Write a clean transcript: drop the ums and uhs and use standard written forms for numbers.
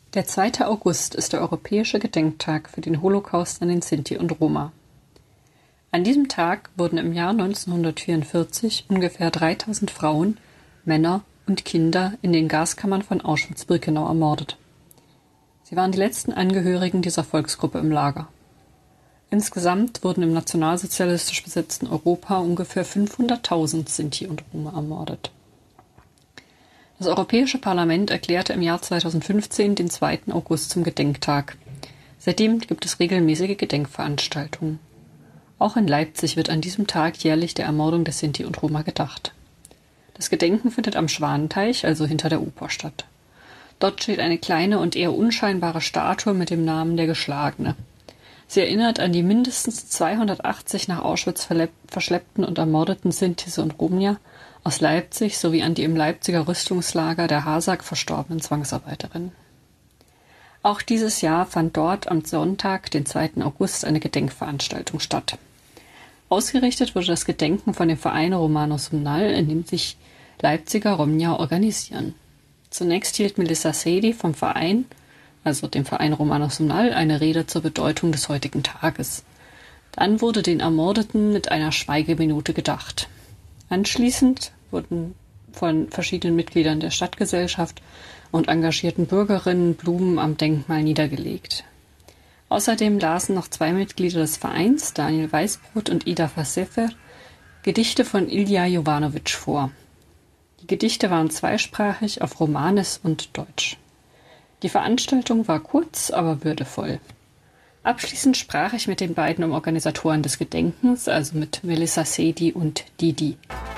Der 2. August ist der europäische Gedenktag für den Holocaust an den Sinti und Roma. An diesem Tag wurden im Jahr 1944 ungefähr 3000 Frauen, Männer und Kinder in den Gaskammern von Auschwitz-Birkenau ermordet. Sie waren die letzten Angehörigen dieser Volksgruppe im Lager. Insgesamt wurden im nationalsozialistisch besetzten Europa ungefähr 500.000 Sinti und Roma ermordet. Das Europäische Parlament erklärte im Jahr 2015 den 2. August zum Gedenktag. Seitdem gibt es regelmäßige Gedenkveranstaltungen. Auch in Leipzig wird an diesem Tag jährlich der Ermordung der Sinti und Roma gedacht. Das Gedenken findet am Schwanenteich, also hinter der Oper, statt. Dort steht eine kleine und eher unscheinbare Statue mit dem Namen der Geschlagene. Sie erinnert an die mindestens 280 nach Auschwitz verschleppten und ermordeten Sintis und Roma aus Leipzig sowie an die im Leipziger Rüstungslager der HASAG verstorbenen Zwangsarbeiterinnen. Auch dieses Jahr fand dort am Sonntag, den 2. August, eine Gedenkveranstaltung statt. Ausgerichtet wurde das Gedenken von dem Verein Romano Sumnal, in dem sich Leipziger Romja organisieren. Zunächst hielt Melissa Sedi vom Verein, also dem Verein Romano Sumnal, eine Rede zur Bedeutung des heutigen Tages. Dann wurde den Ermordeten mit einer Schweigeminute gedacht. Anschließend wurden von verschiedenen Mitgliedern der Stadtgesellschaft und engagierten Bürgerinnen Blumen am Denkmal niedergelegt. Außerdem lasen noch 2 Mitglieder des Vereins, Daniel Weißbrot und Ida Vasefer, Gedichte von Ilja Jovanovic vor. Die Gedichte waren zweisprachig auf Romanes und Deutsch. Die Veranstaltung war kurz, aber würdevoll. Abschließend sprach ich mit den beiden Organisatoren des Gedenkens, also mit Melissa Sedi und Didi.